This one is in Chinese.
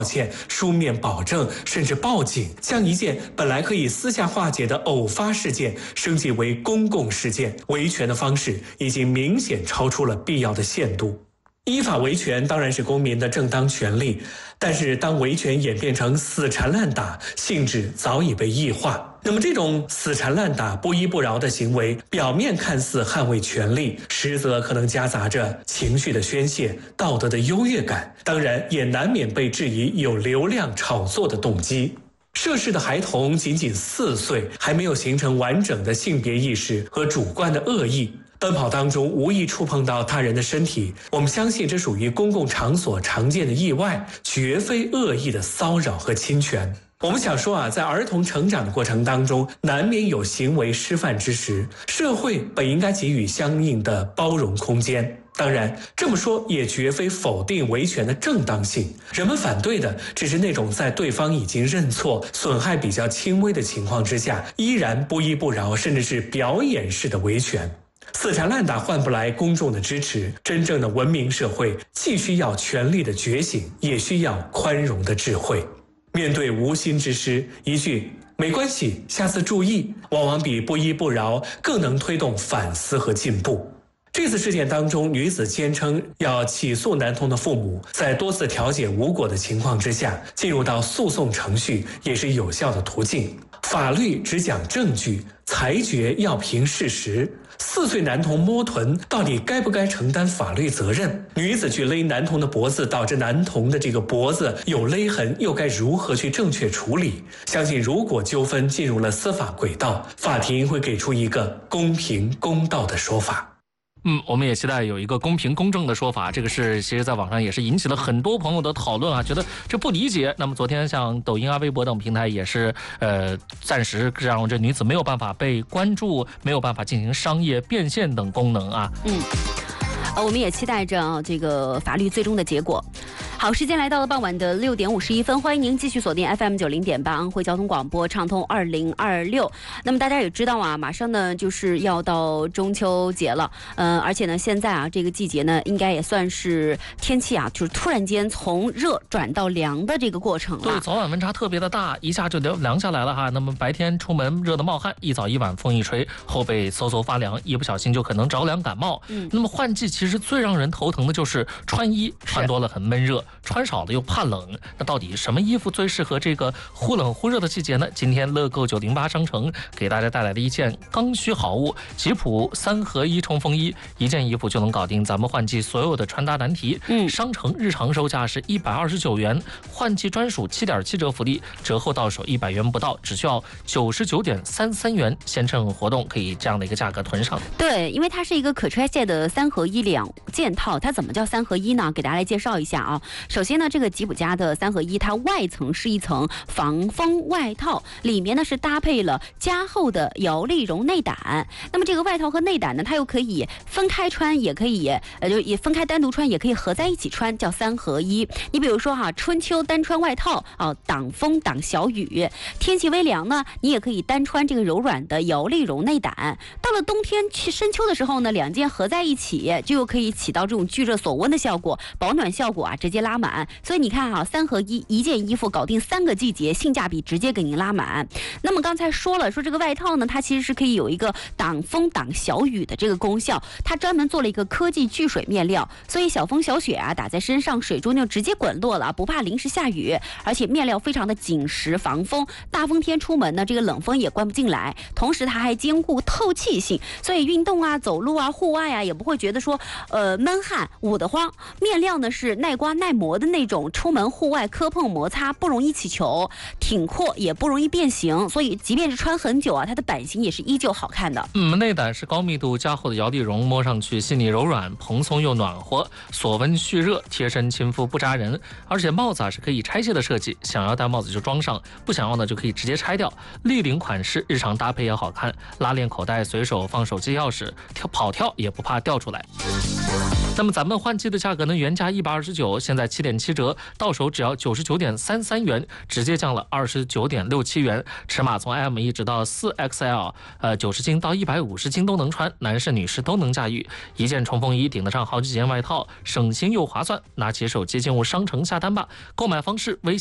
歉、书面保证，甚至报警，将一件本来可以私下化解的偶发事件升级为公共事件，维权的方式已经明显超出了必要的限度。依法维权当然是公民的正当权利，但是当维权演变成死缠烂打，性质早已被异化。那么这种死缠烂打、不依不饶的行为，表面看似捍卫权利，实则可能夹杂着情绪的宣泄、道德的优越感，当然也难免被质疑有流量炒作的动机。涉事的孩童仅仅4岁，还没有形成完整的性别意识和主观的恶意。奔跑当中无意触碰到他人的身体，我们相信这属于公共场所常见的意外，绝非恶意的骚扰和侵权。我们想说在儿童成长的过程当中，难免有行为失范之时，社会本应该给予相应的包容空间。当然，这么说也绝非否定维权的正当性。人们反对的只是那种在对方已经认错、损害比较轻微的情况之下，依然不依不饶，甚至是表演式的维权。死缠烂打换不来公众的支持，真正的文明社会既需要权力的觉醒，也需要宽容的智慧。面对无心之失，一句没关系，下次注意，往往比不依不饶更能推动反思和进步。这次事件当中，女子坚称要起诉男童的父母，在多次调解无果的情况之下，进入到诉讼程序也是有效的途径。法律只讲证据，裁决要凭事实。4岁男童摸臀，到底该不该承担法律责任？女子去勒男童的脖子，导致男童的这个脖子有勒痕，又该如何去正确处理？相信如果纠纷进入了司法轨道，法庭会给出一个公平公道的说法。 我们也期待有一个公平公正的说法。这个事其实在网上也是引起了很多朋友的讨论觉得这不理解。那么昨天像抖音微博等平台也是暂时让这女子没有办法被关注，没有办法进行商业变现等功能我们也期待着这个法律最终的结果。好，时间来到了傍晚的6点51分，欢迎您继续锁定 FM90.8安徽交通广播畅通2026。那么大家也知道马上呢就是要到中秋节了，而且呢现在这个季节呢应该也算是天气就是突然间从热转到凉的这个过程了。 对，早晚温差特别的大，一下就凉下来了那么白天出门热得冒汗，一早一晚风一吹，后背嗖嗖发凉，一不小心就可能着凉感冒。那么换季其实最让人头疼的就是穿衣，穿多了很闷热，穿少了又怕冷。那到底什么衣服最适合这个忽冷忽热的季节呢？今天乐购908商城给大家带来的一件刚需好物，吉普3合1冲锋衣，一件衣服就能搞定咱们换季所有的穿搭难题。商城日常售价是129元，换季专属7.7折福利，折后到手100元不到，只需要99.33元，现趁活动可以这样的一个价格囤上。 对，因为它是一个可拆卸的3合12件套。它怎么叫3合1呢？给大家来介绍一下首先呢，这个吉普家的3合1，它外层是一层防风外套，里面呢是搭配了加厚的摇粒绒内胆。那么这个外套和内胆呢，它又可以分开穿，也可以就也分开单独穿，也可以合在一起穿，叫3合1。你比如说春秋单穿外套挡风挡小雨，天气微凉呢，你也可以单穿这个柔软的摇粒绒内胆。到了冬天去深秋的时候呢，两件合在一起，就又可以起到这种聚热锁温的效果，保暖效果直接拉满。所以你看3合1，一件衣服搞定3个季节，性价比直接给您拉满。那么刚才说这个外套呢，它其实是可以有一个挡风挡小雨的这个功效，它专门做了一个科技聚水面料，所以小风小雪打在身上，水珠就直接滚落了，不怕淋湿下雨。而且面料非常的紧实防风，大风天出门呢，这个冷风也灌不进来，同时它还兼顾透气性，所以运动走路户外也不会觉得说闷汗捂得慌。面料呢是耐刮耐磨的那种，出门户外磕碰摩擦不容易起球，挺阔也不容易变形，所以即便是穿很久它的版型也是依旧好看的。 内胆是高密度加厚的摇粒绒，摸上去细腻柔软，蓬松又暖和，锁温蓄热，贴身亲肤不扎人。而且帽子是可以拆卸的设计，想要戴帽子就装上，不想要呢就可以直接拆掉。立领款式，日常搭配也好看，拉链口袋随手放手机钥匙，跑跳也不怕掉出来。 那么咱们换季的价格呢，原价129，现在7.7折，到手只要99.33元，直接降了29.67元。尺码从 M 一直到4XL， 90斤到150斤都能穿，男士女士都能驾驭。一件冲锋衣顶得上好几件外套，省心又划算。拿起手机进入商城下单吧。购买方式：微